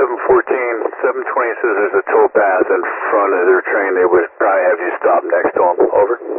720 says there's a tow path in front of their train. They would probably have you stop next to them. Over.